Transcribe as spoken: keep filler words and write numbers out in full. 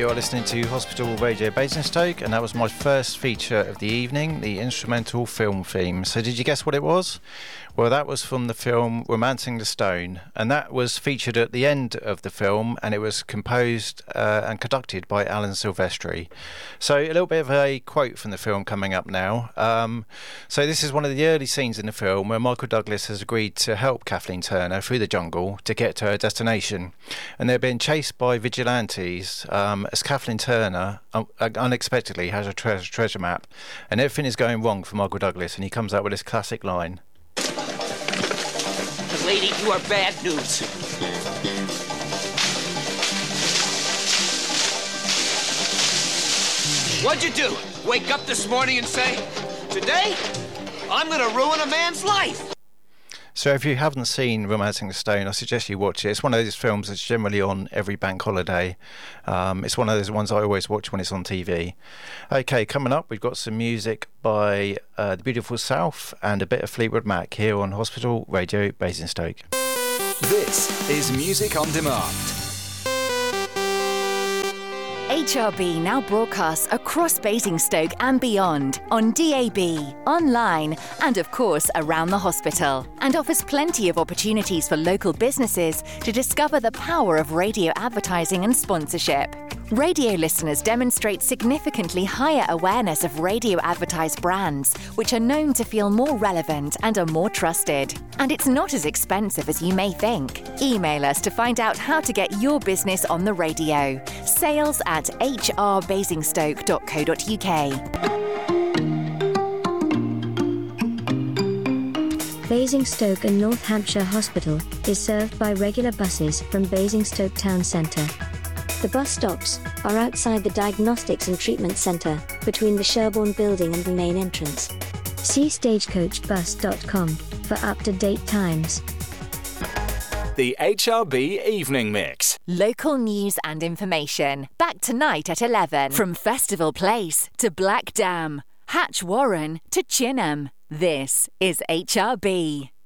You are listening to Hospital Radio Basingstoke, and that was my first feature of the evening, the instrumental film theme. So did you guess what it was? Well, that was from the film Romancing the Stone, and that was featured at the end of the film, and it was composed uh, and conducted by Alan Silvestri. So a little bit of a quote from the film coming up now. Um, so this is one of the early scenes in the film where Michael Douglas has agreed to help Kathleen Turner through the jungle to get to her destination, and they're being chased by vigilantes um, as Kathleen Turner un- unexpectedly has a tre- treasure map, and everything is going wrong for Michael Douglas, and he comes out with this classic line. Lady, you are bad news. What'd you do? Wake up this morning and say, today, I'm gonna ruin a man's life? So if you haven't seen Romancing the Stone, I suggest you watch it. It's one of those films that's generally on every bank holiday. Um, it's one of those ones I always watch when it's on T V. Okay, coming up, we've got some music by uh, The Beautiful South and a bit of Fleetwood Mac here on Hospital Radio Basingstoke. This is Music on Demand. H R B now broadcasts across Basingstoke and beyond on D A B, online, and of course around the hospital, and offers plenty of opportunities for local businesses to discover the power of radio advertising and sponsorship. Radio listeners demonstrate significantly higher awareness of radio advertised brands, which are known to feel more relevant and are more trusted. And it's not as expensive as you may think. Email us to find out how to get your business on the radio. Sales at h r basingstoke dot co dot u k. Basingstoke and North Hampshire Hospital is served by regular buses from Basingstoke Town Centre. The bus stops are outside the Diagnostics and Treatment Centre, between the Sherborne building and the main entrance. See stagecoach bus dot com for up-to-date times. The H R B Evening Mix. Local news and information. Back tonight at eleven. From Festival Place to Black Dam, Hatch Warren to Chinham. This is H R B.